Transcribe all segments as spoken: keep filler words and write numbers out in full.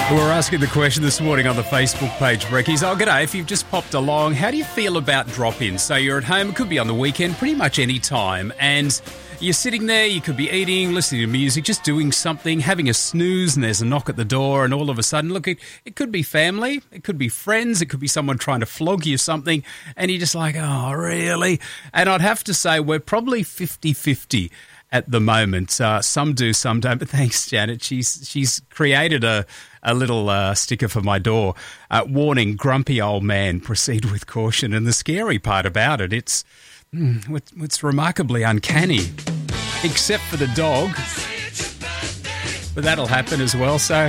We were asking the question this morning on the Facebook page, Brekkies. Oh, g'day. If you've just popped along, how do you feel about drop-ins? So you're at home, it could be on the weekend, pretty much any time, and you're sitting there, you could be eating, listening to music, just doing something, having a snooze, and there's a knock at the door, and all of a sudden, look, it, it could be family, it could be friends, it could be someone trying to flog you something, and you're just like, oh, really? And I'd have to say we're probably fifty-fifty at the moment. Uh, some do, some don't, but thanks, Janet. She's she's created a, a little uh, sticker for my door. Uh, warning, grumpy old man, proceed with caution. And the scary part about it, it's, mm, it's remarkably uncanny, except for the dog. But that'll happen as well, so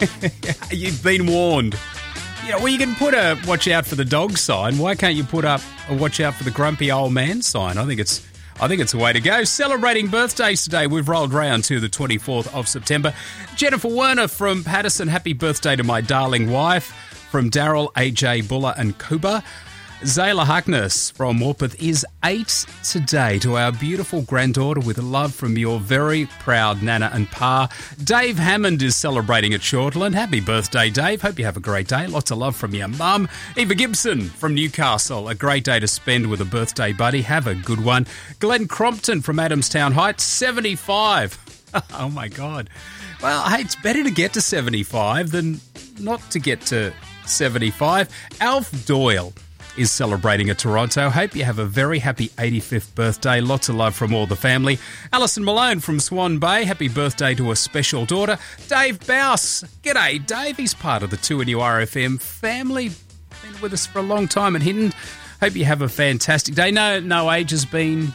you've been warned. Yeah, well, you can put a watch out for the dog sign. Why can't you put up a watch out for the grumpy old man sign? I think it's I think it's the way to go. Celebrating birthdays today. We've rolled round to the twenty-fourth of September. Jennifer Werner from Patterson, happy birthday to my darling wife. From Daryl, A J, Buller and Kuba. Zayla Harkness from Warpeth is eight today. To our beautiful granddaughter, with love from your very proud Nana and Pa. Dave Hammond is celebrating at Shortland. Happy birthday, Dave. Hope you have a great day. Lots of love from your mum. Eva Gibson from Newcastle. A great day to spend with a birthday buddy. Have a good one. Glenn Crompton from Adamstown Heights, seventy-five. Oh, my God. Well, hey, it's better to get to seventy-five than not to get to seventy-five. Alf Doyle is celebrating at Toronto. Hope you have a very happy eighty-fifth birthday. Lots of love from all the family. Alison Malone from Swan Bay. Happy birthday to a special daughter. Dave Bouse. G'day, Dave. He's part of the two N U R F M family. Been with us for a long time at Hinton. Hope you have a fantastic day. No, no age has been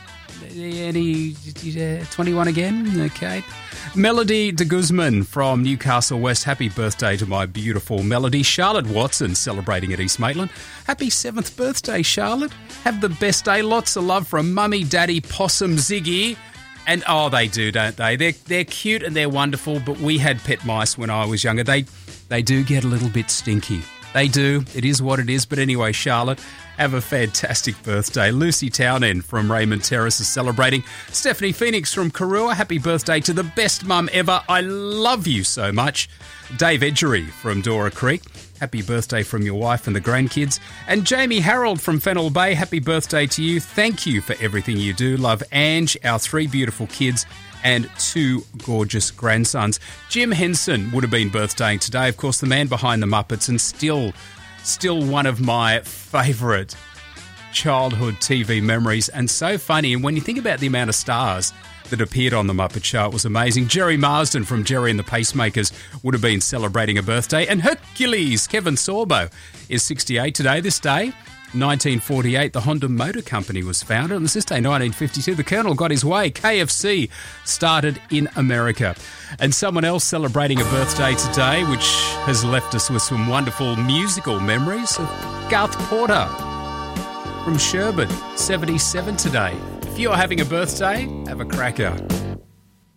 any uh, twenty-one again. Okay. Melody de Guzman from Newcastle West. Happy birthday to my beautiful Melody. Charlotte Watson celebrating at East Maitland. Happy seventh birthday, Charlotte. Have the best day. Lots of love from Mummy, Daddy, Possum, Ziggy. And, oh, they do, don't they? They're, they're cute and they're wonderful, but we had pet mice when I was younger. They, they do get a little bit stinky. They do. It is what it is. But anyway, Charlotte, have a fantastic birthday. Lucy Townend from Raymond Terrace is celebrating. Stephanie Phoenix from Karua. Happy birthday to the best mum ever. I love you so much. Dave Edgery from Dora Creek. Happy birthday from your wife and the grandkids. And Jamie Harold from Fennell Bay. Happy birthday to you. Thank you for everything you do. Love Ange, our three beautiful kids, and two gorgeous grandsons. Jim Henson would have been birthdaying today. Of course, the man behind the Muppets, and still, still one of my favourite childhood T V memories, and so funny. And when you think about the amount of stars that appeared on the Muppet Show, it was amazing. Jerry Marsden from Jerry and the Pacemakers would have been celebrating a birthday. And Hercules, Kevin Sorbo, is sixty-eight today. This day, nineteen forty-eight, the Honda Motor Company was founded. And this day, nineteen fifty-two, the Colonel got his way. K F C started in America. And someone else celebrating a birthday today, which has left us with some wonderful musical memories, of Garth Porter from Sherbourne, seventy-seven today. If you're having a birthday, have a cracker.